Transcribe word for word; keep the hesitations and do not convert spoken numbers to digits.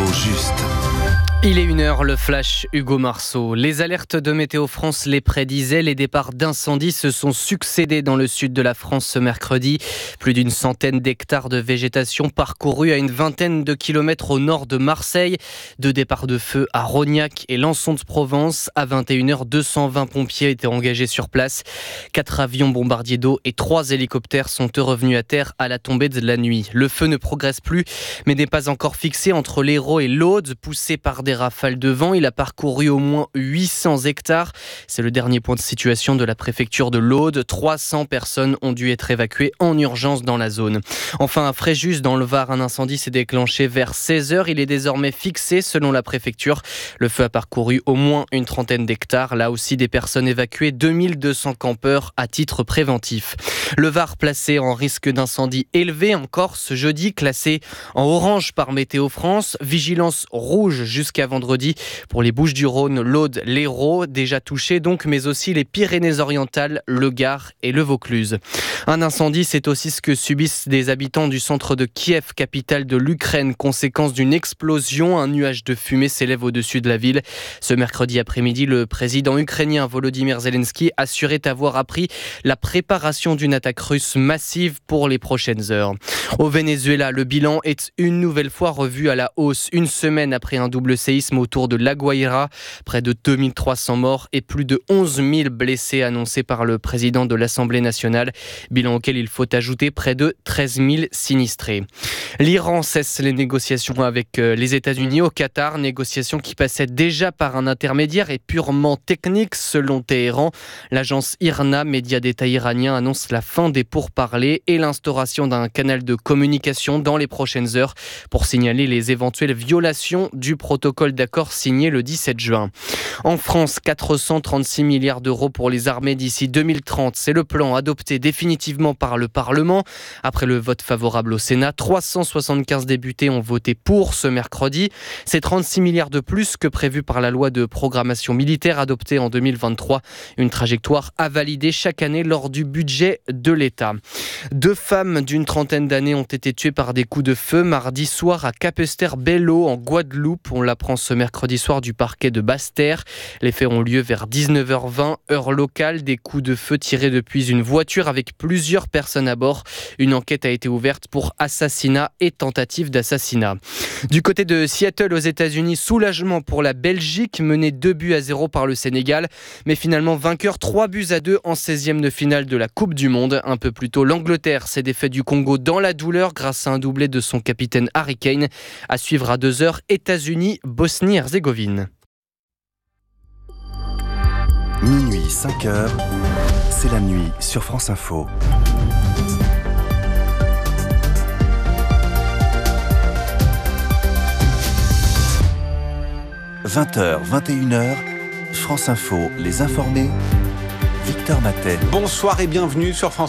juste. Il est une heure, le flash Hugo Marceau. Les alertes de Météo France les prédisaient. Les départs d'incendies se sont succédés dans le sud de la France ce mercredi. Plus d'une centaine d'hectares de végétation parcourus à une vingtaine de kilomètres au nord de Marseille. Deux départs de feu à Rognac et Lançon-de-Provence. À vingt et une heures, deux cent vingt pompiers étaient engagés sur place. Quatre avions bombardiers d'eau et trois hélicoptères sont eux revenus à terre à la tombée de la nuit. Le feu ne progresse plus, mais n'est pas encore fixé entre l'Hérault et l'Aude, poussé par des Des rafales de vent. Il a parcouru au moins huit cents hectares. C'est le dernier point de situation de la préfecture de l'Aude. trois cents personnes ont dû être évacuées en urgence dans la zone. Enfin, à Fréjus, dans le Var, un incendie s'est déclenché vers seize heures. Il est désormais fixé selon la préfecture. Le feu a parcouru au moins une trentaine d'hectares. Là aussi, des personnes évacuées, deux mille deux cents campeurs à titre préventif. Le Var placé en risque d'incendie élevé en Corse jeudi, classé en orange par Météo France. Vigilance rouge jusqu'à vendredi pour les Bouches-du-Rhône, l'Aude, l'Hérault, déjà touchés donc, mais aussi les Pyrénées-Orientales, le Gard et le Vaucluse. Un incendie, c'est aussi ce que subissent des habitants du centre de Kiev, capitale de l'Ukraine, conséquence d'une explosion. Un nuage de fumée s'élève au-dessus de la ville. Ce mercredi après-midi, le président ukrainien Volodymyr Zelensky assurait avoir appris la préparation d'une attaque russe massive pour les prochaines heures. Au Venezuela, le bilan est une nouvelle fois revu à la hausse, une semaine après un double séisme autour de La Guaira. Près de deux mille trois cents morts et plus de onze mille blessés annoncés par le président de l'Assemblée nationale. Bilan auquel il faut ajouter près de treize mille sinistrés. L'Iran cesse les négociations avec les États-Unis au Qatar. Négociations qui passaient déjà par un intermédiaire et purement technique selon Téhéran. L'agence IRNA, média d'État iranien, annonce la fin des pourparlers et l'instauration d'un canal de communication dans les prochaines heures pour signaler les éventuelles violations du protocole d'accord signé le dix-sept juin. En France, quatre cent trente-six milliards d'euros pour les armées d'ici deux mille trente. C'est le plan adopté définitivement par le Parlement. Après le vote favorable au Sénat, trois cent soixante-quinze députés ont voté pour ce mercredi. C'est trente-six milliards de plus que prévu par la loi de programmation militaire adoptée en deux mille vingt-trois. Une trajectoire à valider chaque année lors du budget de l'État. Deux femmes d'une trentaine d'années ont été tuées par des coups de feu mardi soir à Capesterre-Belle-Eau en Guadeloupe. On l'apprend ce mercredi soir du parquet de Basse-Terre. Les faits ont lieu vers dix-neuf heures vingt, heure locale. Des coups de feu tirés depuis une voiture avec plusieurs personnes à bord. Une enquête a été ouverte pour assassinat et tentative d'assassinat. Du côté de Seattle aux États-Unis, soulagement pour la Belgique, menée deux buts à zéro par le Sénégal, mais finalement vainqueur trois buts à deux en seizième de finale de la Coupe du Monde. Un peu plus tôt, l'Angleterre s'est défait du Congo dans la douleur grâce à un doublé de son capitaine Harry Kane. À suivre à deux heures, États-Unis, Bosnie-Herzégovine. Minuit, cinq heures, c'est la nuit sur France Info. vingt heures, vingt et une heures, France Info, les informés, Victor Matet. Bonsoir et bienvenue sur France